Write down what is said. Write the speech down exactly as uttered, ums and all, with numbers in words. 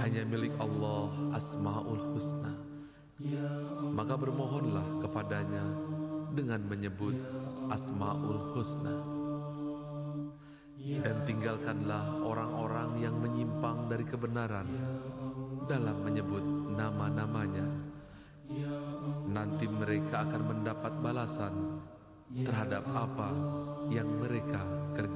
Hanya milik Allah Asmaul Husna. Maka bermohonlah kepadanya dengan menyebut Asmaul Husna. Dan tinggalkanlah orang-orang yang menyimpang dari kebenaran dalam menyebut nama-namanya. Nanti mereka akan mendapat balasan terhadap apa yang mereka kerjakan.